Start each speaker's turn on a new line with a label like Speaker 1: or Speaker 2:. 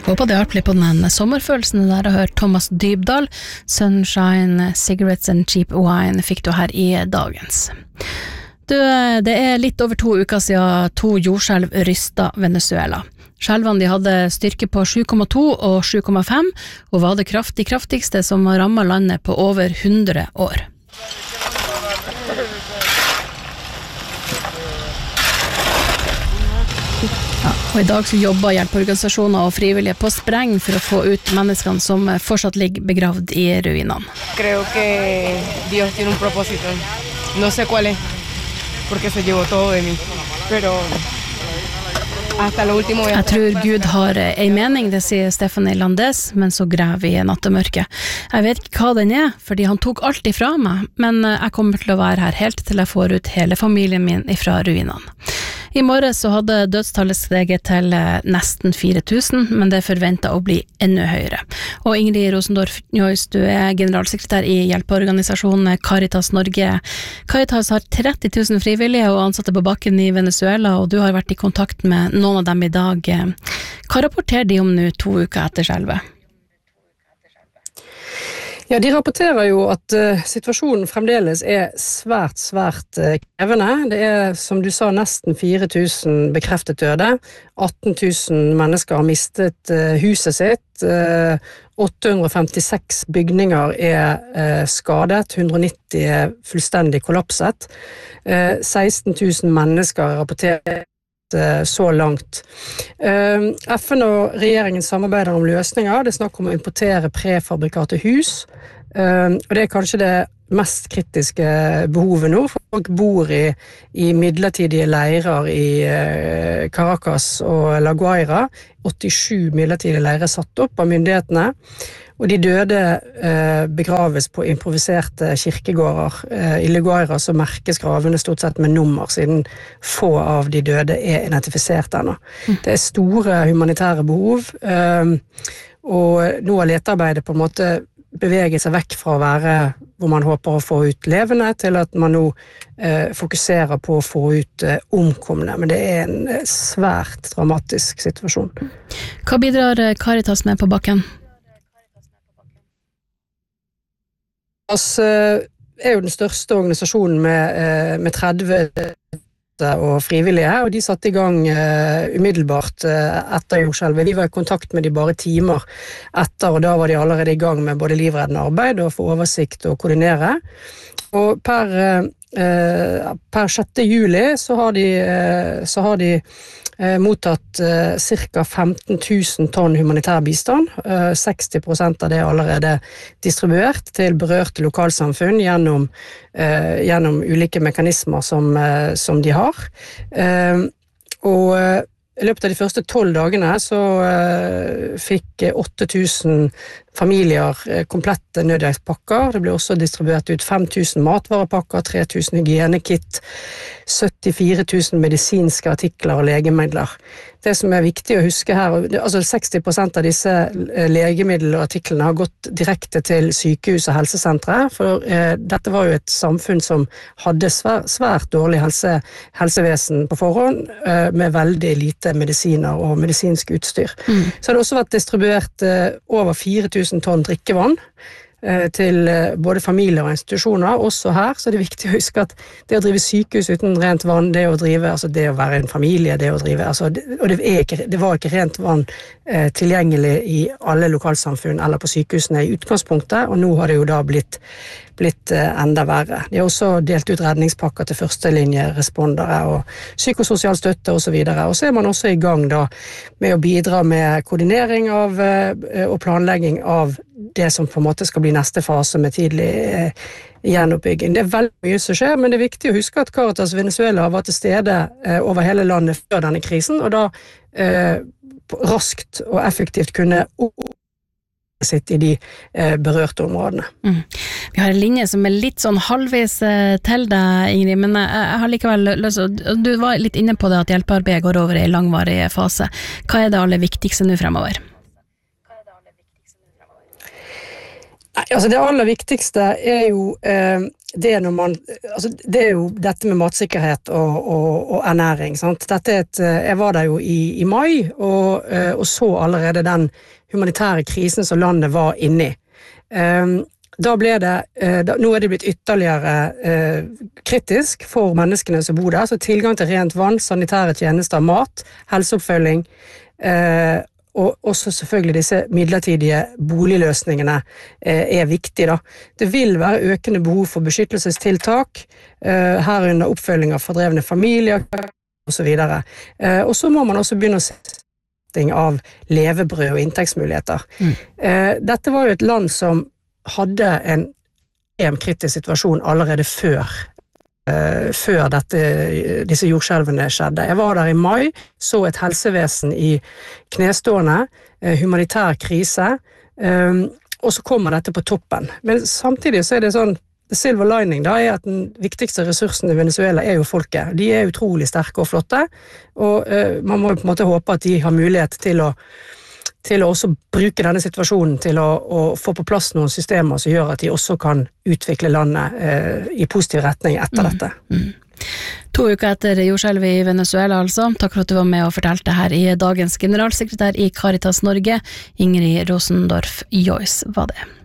Speaker 1: Håper det hjelper litt på den sommerfølelsen der å høre Thomas Dybdahl, Sunshine, Cigarettes and Cheap Wine fikk du her i dagens. Du, det litt over 2 uker siden 2 jordskjelv rystet Venezuela. Skjelvene de hadde styrke på 7,2 og 7,5 og var det kraftigste som rammet landet på over 100 år. Ja, og i dag så jobber hjelpeorganisasjoner og frivillige på spreng for å få ut menneskene som fortsatt ligger begravd i ruinene.
Speaker 2: Creo que Dios tiene un propósito. No sé cuál es, porque se llevó todo de mí. Pero hasta lo último
Speaker 1: Jeg tror Gud har en mening, det sier Stephanie Landes, men så graver vi i nattemørket. Jeg vet ikke hva den fordi han tok alt ifra meg, men jeg kommer til å være her helt til jeg får ut hele familien min ifra ruinene. I morgen så hadde dødstallet steget til nesten 4000, men det forventet å bli enda høyere. Og Ingrid Rosendorf Njøys, du generalsekretær i hjelpeorganisasjonen Caritas Norge. Caritas har 30 000 frivillige og ansatte på bakken i Venezuela, og du har vært i kontakt med noen av dem i dag. Hva rapporterer de om nå 2 uker etter skjelvet?
Speaker 3: Ja, de rapporterer jo at situasjonen fremdeles svært krevende. Det som du sa, nesten 4000 bekreftet døde. 18 000 mennesker har mistet huset sitt. 856 bygninger skadet. 190 fullstendig kollapset. 16 000 mennesker rapporterer så langt. FN og regjeringen samarbeider om løsninger. Det snakk om å importere prefabrikate hus, og det kanskje det mest kritiske behovet nå. Folk bor i midlertidige leirer i Caracas og La Guaira. 87 midlertidige leirer satt opp av myndighetene, og de døde begraves på improviserte kirkegårder. I La Guaira så merkes gravene stort sett med nummer, siden få av de døde identifisert ennå. Det store humanitære behov, og nå har letearbeidet på en måte beveget seg vekk fra å være hvor man håper å få ut levende, til at man nå fokuserer på å få ut omkomne. Men det en svært dramatisk situasjon.
Speaker 1: Hva bidrar Caritas med på bakken?
Speaker 3: Jo den største organisasjonen med 30 og frivillige, og de satte i gang umiddelbart etter jordskjelvet. Vi var i kontakt med de bare timer etter, og da var de allerede i gang med både livreddende arbeid og få oversikt og koordinere. Og per 6. juli så har de mottatt cirka 15 000 tonn humanitær bistand. 60% av det allerede distribuert til berørte lokalsamfunn gjennom ulike mekanismer som de har. Og i løpet av de første 12 dagene så fikk 8000 familier komplette nødhjelpspakker. Det ble også distribuert ut 5000 matvarepakker, 3000 hygienekitt, 74 000 medisinske artikler og legemidler. Det som viktig å huske her, altså 60% av disse legemiddel og artiklene har gått direkte til sykehus og helsesentre, for dette var jo et samfunn som hadde svært dårlig helsevesen på forhånd, med veldig lite medisiner og medisinsk utstyr. Så har det også vært distribuert over 4000 tonn drikkevann til både familier og institusjoner. Også her så det viktig å huske at det å drive sykehus uten rent vann, det å være en familie, det å drive, og det var ikke rent vann tilgjengelig i alle lokalsamfunn eller på sykehusene i utgangspunktet, og nå har det jo da blitt enda verre. De har også delt ut redningspakker til førstelinjerespondere og psykososial støtte og så videre. Og så man også i gang da med å bidra med koordinering av og planlegging av det som på en måte skal bli neste fase med tidlig gjenoppbygging. Det veldig mye som skjer, men det viktig å huske at Caritas Venezuela har vært til stede over hele landet før denne krisen, og da raskt og effektivt kunne sitt i de berørte områdene.
Speaker 1: Vi har en linje som litt sånn halvvis til deg, Ingrid, men jeg har likevel lyst, du var litt inne på det at hjelpearbeidet går over i en langvarig fase. Hva det aller viktigste nå fremover?
Speaker 3: Altså det aller viktigste jo det når man, altså det jo dette med matsikkerhet og ernæring, sant? Jeg var der jo i mai, og så allerede den humanitære krisen som landet var inne i. Da ble det, nå det blitt ytterligere kritisk for menneskene som bor der, så tilgang til rent vann, sanitære tjenester, mat, helseoppfølging, og også selvfølgelig disse midlertidige boligløsningene viktig da. Det vil være økende behov for beskyttelsestiltak, herunder oppfølging av fordrevne familier og så videre. Og så må man også begynne å se av levebrød og inntektsmuligheter. Dette var jo et land som hadde en kritisk situasjon allerede før disse jordskjelvene skjedde. Jeg var der i mai, så et helsevesen i knestående, humanitær krise, og så kommer dette på toppen. Men samtidig så det sånn, the silver lining da at den viktigste ressursen i Venezuela jo folket. De utrolig sterke og flotte, og man må på en måte håpe at de har mulighet til å også bruke denne situasjonen til å få på plass noen systemer som gjør at de også kan utvikle landet i positiv retning etter dette.
Speaker 1: 2 uker etter jordskjelvet i Venezuela altså. Takk for at du var med og fortalte her i dagens generalsekretær i Caritas Norge, Ingrid Rosendorff Joyce, var det.